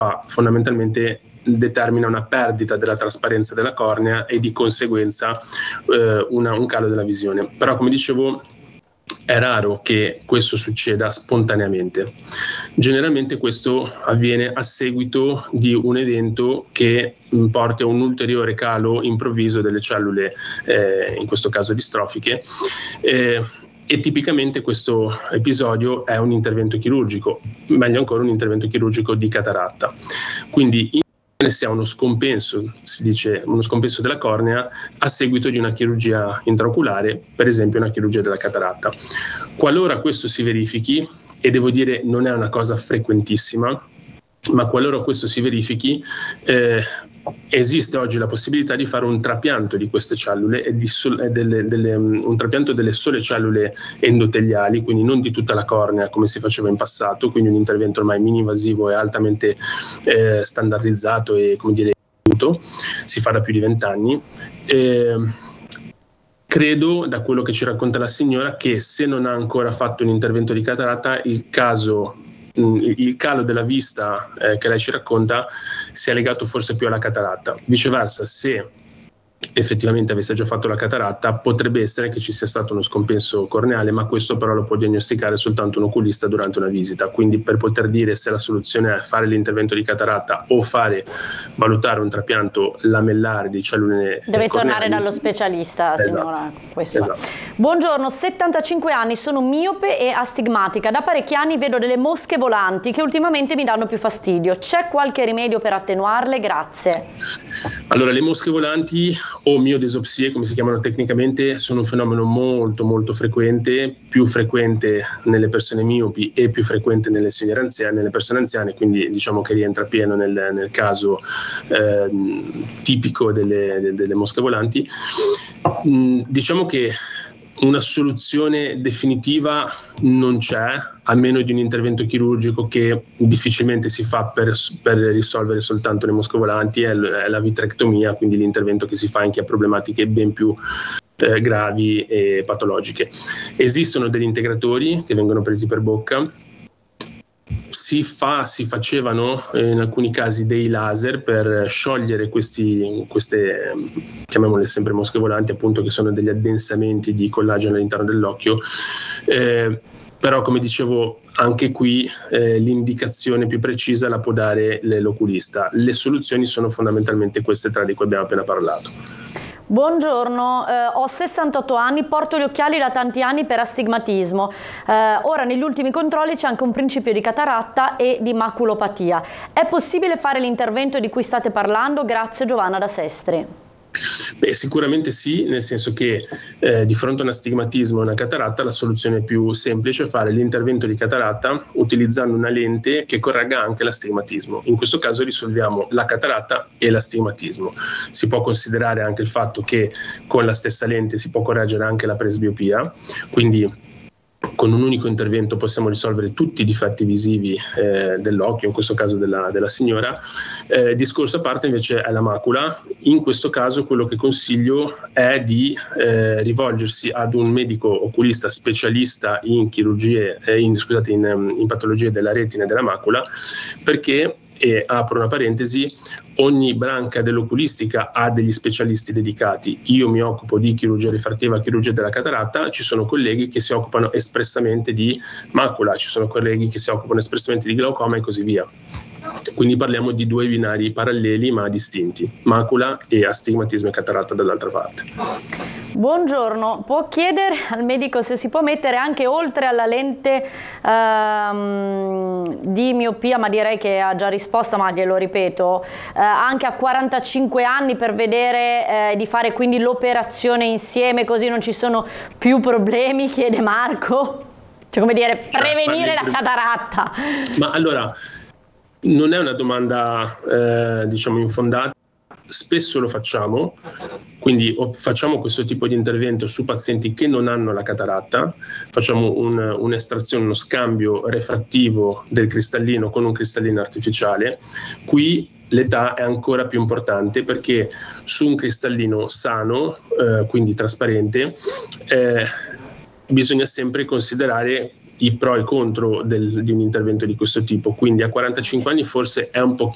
fondamentalmente determina una perdita della trasparenza della cornea e di conseguenza un calo della visione. Però, come dicevo, è raro che questo succeda spontaneamente. Generalmente questo avviene a seguito di un evento che porta a un ulteriore calo improvviso delle cellule, in questo caso distrofiche, e tipicamente questo episodio è un intervento chirurgico, meglio ancora un intervento chirurgico di cataratta. Quindi si ha uno scompenso, si dice uno scompenso della cornea a seguito di una chirurgia intraoculare, per esempio una chirurgia della cataratta. Qualora questo si verifichi, e devo dire non è una cosa frequentissima, ma qualora questo si verifichi, esiste oggi la possibilità di fare un trapianto di queste cellule e un trapianto delle sole cellule endoteliali, quindi non di tutta la cornea come si faceva in passato, quindi un intervento ormai mini-invasivo e altamente standardizzato e, come dire, si fa da più di 20 anni. Credo, da quello che ci racconta la signora, che se non ha ancora fatto un intervento di cataratta, il calo della vista che lei ci racconta sia legato forse più alla cataratta. Viceversa, se effettivamente avesse già fatto la cataratta, potrebbe essere che ci sia stato uno scompenso corneale, ma questo però lo può diagnosticare soltanto un oculista durante una visita. Quindi, per poter dire se la soluzione è fare l'intervento di cataratta o valutare un trapianto lamellare di cellule deve corneali, tornare dallo specialista, signora. Esatto. Buongiorno, 75 anni, sono miope e astigmatica. Da parecchi anni vedo delle mosche volanti che ultimamente mi danno più fastidio. C'è qualche rimedio per attenuarle? Grazie. Allora, le mosche volanti o miodesopsie, come si chiamano tecnicamente, sono un fenomeno molto molto frequente, più frequente nelle persone miopi e più frequente nelle signore anziane, nelle persone anziane, quindi diciamo che rientra pieno nel caso tipico delle mosche volanti. Diciamo che una soluzione definitiva non c'è, a meno di un intervento chirurgico che difficilmente si fa per risolvere soltanto le mosche volanti, è la vitrectomia, quindi l'intervento che si fa in chi ha problematiche ben più gravi e patologiche. Esistono degli integratori che vengono presi per bocca. Si facevano in alcuni casi dei laser per sciogliere queste, chiamiamole sempre mosche volanti, appunto, che sono degli addensamenti di collagene all'interno dell'occhio, però, come dicevo, anche qui l'indicazione più precisa la può dare l'oculista. Le soluzioni sono fondamentalmente queste tre di cui abbiamo appena parlato. Buongiorno, ho 68 anni, porto gli occhiali da tanti anni per astigmatismo. Ora negli ultimi controlli c'è anche un principio di cataratta e di maculopatia. È possibile fare l'intervento di cui state parlando? Grazie, Giovanna da Sestri. Beh, sicuramente sì, nel senso che di fronte a un astigmatismo e una cataratta la soluzione più semplice è fare l'intervento di cataratta utilizzando una lente che corregga anche l'astigmatismo. In questo caso risolviamo la cataratta e l'astigmatismo. Si può considerare anche il fatto che con la stessa lente si può correggere anche la presbiopia, quindi con un unico intervento possiamo risolvere tutti i difetti visivi dell'occhio, in questo caso della signora. Discorso a parte invece è la macula. In questo caso quello che consiglio è di rivolgersi ad un medico oculista specialista in chirurgie, in patologie della retina e della macula, perché, e apro una parentesi, ogni branca dell'oculistica ha degli specialisti dedicati. Io mi occupo di chirurgia rifrattiva, chirurgia della cataratta, ci sono colleghi che si occupano espressamente di macula, ci sono colleghi che si occupano espressamente di glaucoma e così via. Quindi parliamo di due binari paralleli ma distinti, macula e astigmatismo e cataratta dall'altra parte. Buongiorno, può chiedere al medico se si può mettere anche oltre alla lente di miopia, ma direi che ha già risposto, ma glielo ripeto, anche a 45 anni per vedere di fare quindi l'operazione insieme, così non ci sono più problemi, chiede Marco. Cioè, come dire, prevenire la cataratta. Ma allora, non è una domanda diciamo infondata. Spesso lo facciamo, quindi facciamo questo tipo di intervento su pazienti che non hanno la cataratta, facciamo un'estrazione, uno scambio refrattivo del cristallino con un cristallino artificiale. Qui l'età è ancora più importante perché su un cristallino sano, quindi trasparente, bisogna sempre considerare i pro e i contro di un intervento di questo tipo. Quindi a 45 anni forse è un po'